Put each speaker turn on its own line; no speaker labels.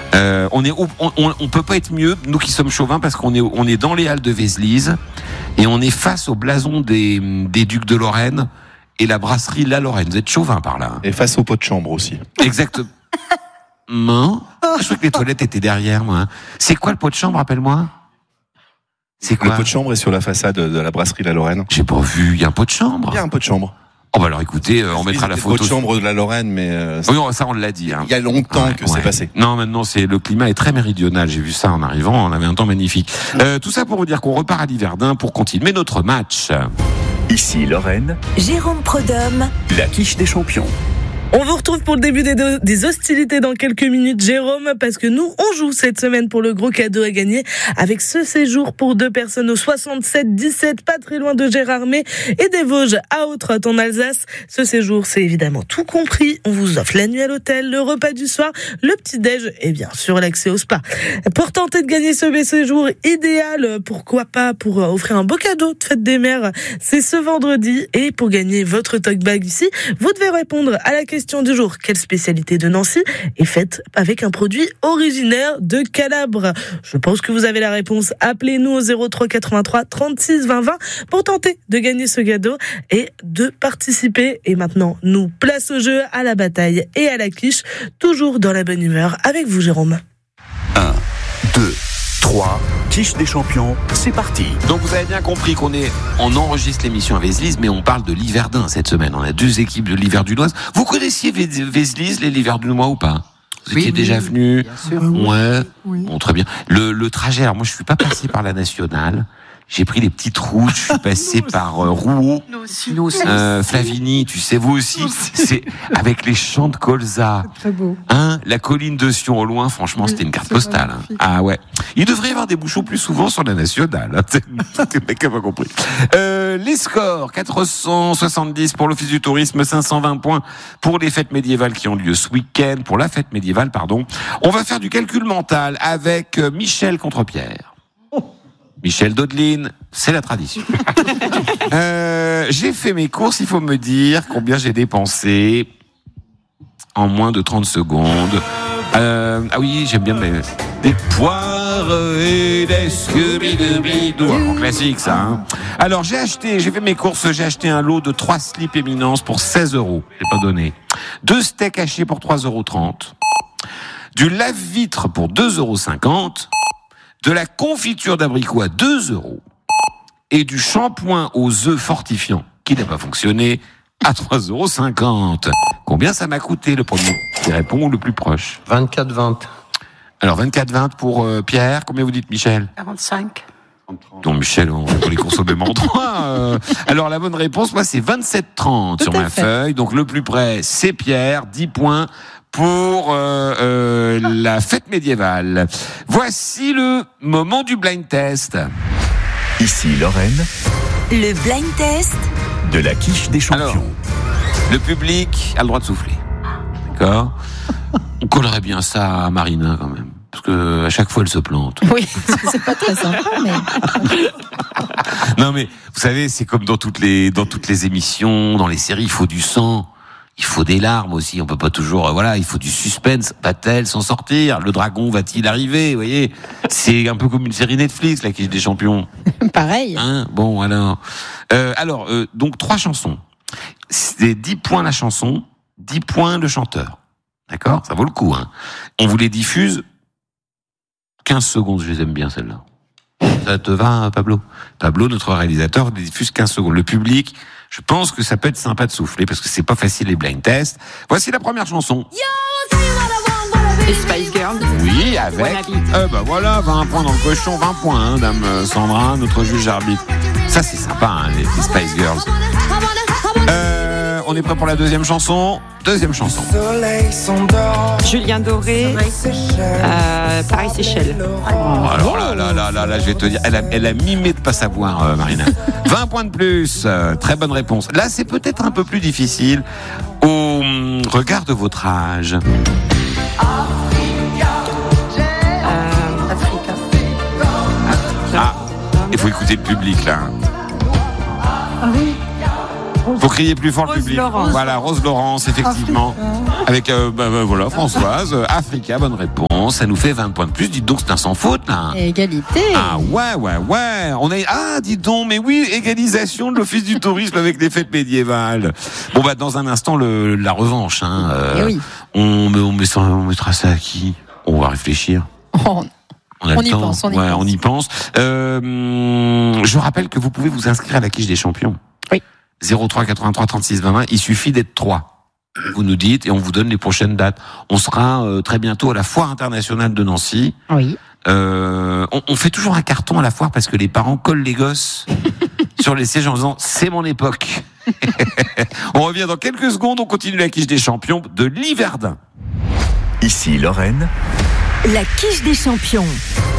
On peut pas être mieux, nous qui sommes chauvins, parce qu'on est dans les halles de Vézelise et on est face au blason des Ducs de Lorraine et la brasserie La Lorraine. Vous êtes chauvin par là.
Et face au pot de chambre aussi.
Exactement. Je crois que les toilettes étaient derrière moi. C'est quoi le pot de chambre, rappelle-moi? C'est quoi?
Le pot de chambre est sur la façade de la brasserie La Lorraine.
J'ai pas vu, il y a un pot de chambre.
Il y a un pot de chambre.
Oh bah alors écoutez, on mettra la photo.
Le pot de chambre de La Lorraine, mais
oui, ça on l'a dit. Hein.
Il y a longtemps que c'est passé.
Non, maintenant le climat est très méridional. J'ai vu ça en arrivant. On avait un temps magnifique. Tout ça pour vous dire qu'on repart à l'Yverdun pour continuer notre match.
Ici Lorraine.
Jérôme Prodhomme.
La quiche des champions.
On vous retrouve pour le début des hostilités dans quelques minutes, Jérôme, parce que nous, on joue cette semaine pour le gros cadeau à gagner avec ce séjour pour 2 personnes au 67-17, pas très loin de Gérardmer et des Vosges à Autrotte en Alsace. Ce séjour, c'est évidemment tout compris. On vous offre la nuit à l'hôtel, le repas du soir, le petit-déj et bien sûr l'accès au spa. Pour tenter de gagner ce séjour idéal, pourquoi pas pour offrir un beau cadeau de fête des mères, c'est ce vendredi. Et pour gagner votre talk bag ici, vous devez répondre à la question du jour. Quelle spécialité de Nancy est faite avec un produit originaire de Calabre? Je pense que vous avez la réponse. Appelez-nous au 03 83 36 20 20 pour tenter de gagner ce cadeau et de participer. Et maintenant, nous, place au jeu, à la bataille et à la quiche, toujours dans la bonne humeur avec vous, Jérôme.
1, 2, 3, quiche des champions, c'est parti.
Donc vous avez bien compris on enregistre l'émission à Vézelise, mais on parle de l'Yverdun cette semaine. On a 2 équipes de l'Yverdunoise. Vous connaissiez Vézelise, les Yverdunois ou pas? Vous étiez déjà venu?
Bien sûr.
Ouais.
Oui.
Bon, très bien. Le trajet, alors moi je suis pas passé par la nationale. J'ai pris les petites routes, je suis passé par Rouault,
Nous aussi.
Flavigny, tu sais, vous aussi. C'est avec les champs de colza.
Très beau.
La colline de Sion au loin, franchement, c'était une carte
c'est
postale.
magnifique.
Ah ouais. Il devrait y avoir des bouchons plus souvent sur la nationale. Le mec a pas compris. Les scores, 470 pour l'Office du Tourisme, 520 points pour les fêtes médiévales qui ont lieu ce week-end, pour la fête médiévale, pardon. On va faire du calcul mental avec Michel contre Pierre. Michel Daudeline, c'est la tradition. J'ai fait mes courses, il faut me dire combien j'ai dépensé en moins de 30 secondes. Ah oui, j'aime bien des poires et des scooby-dooby-doo. En classique, ça. Hein. Alors, j'ai fait mes courses, j'ai acheté un lot de 3 slips Éminence pour 16 €. J'ai pas donné. 2 steaks hachés pour 3,30 €. Du lave-vitre pour 2,50 €. De la confiture d'abricot à 2 €. Et du shampoing aux œufs fortifiants, qui n'a pas fonctionné, à 3,50 €. Combien ça m'a coûté, le premier qui répond ou le plus proche?
24,20.
Alors 24,20 pour Pierre. Combien vous dites, Michel?
45.
Non, Michel, on peut les consommer au même endroit. Alors la bonne réponse, moi, c'est 27,30 sur ma feuille. Donc le plus près, c'est Pierre. 10 points pour la fête médiévale. Voici le moment du blind test.
Ici Lorraine.
Le blind test
De la quiche des champions.
Alors, le public a le droit de souffler. D'accord? On collerait bien ça à Marina quand même. Parce que à chaque fois elle se plante.
Oui, c'est pas très sympa, mais.
Non mais, vous savez, c'est comme dans toutes les émissions, dans les séries, il faut du sang. Il faut des larmes aussi, on peut pas toujours, il faut du suspense. Va-t-elle s'en sortir? Le dragon va-t-il arriver? Vous voyez, c'est un peu comme une série Netflix, la quiche des champions.
Pareil.
Hein, bon, alors. Donc 3 chansons. C'est 10 points la chanson, 10 points le chanteur. D'accord? Ça vaut le coup, hein. On vous les diffuse 15 secondes, je les aime bien, celles-là. Ça te va, Pablo? Pablo, notre réalisateur, les diffuse 15 secondes. Le public, je pense que ça peut être sympa de souffler, parce que c'est pas facile les blind tests. Voici la première chanson.
Les Spice Girls.
Oui, avec... voilà, 20 points dans le cochon, 20 points, hein, dame Sandra, notre juge arbitre. Ça, c'est sympa, hein, les Spice Girls. On est prêt pour la deuxième chanson. Deuxième chanson.
Julien Doré, Paris-Séchelles.
Alors là, je vais te dire, elle a mimé de pas savoir, Marina. 20 points de plus, très bonne réponse. Là, c'est peut-être un peu plus difficile au regard de votre âge. Il faut écouter le public, là.
Ah oui.
Faut crier plus fort le
Rose
public.
Laurence.
Voilà, Rose Laurence, effectivement. Avec, voilà, Françoise. Africa, bonne réponse. Ça nous fait 20 points de plus. Dites donc, c'est un sans faute, là.
Égalité.
Ah ouais. On est, dites donc, mais oui, égalisation de l'Office du tourisme avec les fêtes médiévales. Bon, dans un instant, la revanche, hein.
Oui.
On mettra ça à qui? On va réfléchir.
On y pense.
On y pense. Je rappelle que vous pouvez vous inscrire à la quiche des champions.
Oui.
03 83 36 20. Il suffit d'être 3. Vous nous dites et on vous donne les prochaines dates. On sera très bientôt à la Foire internationale de Nancy.
Oui.
On fait toujours un carton à la foire parce que les parents collent les gosses sur les sièges en disant c'est mon époque. On revient dans quelques secondes. On continue la quiche des champions de Liverdun.
Ici Lorraine.
La quiche des champions.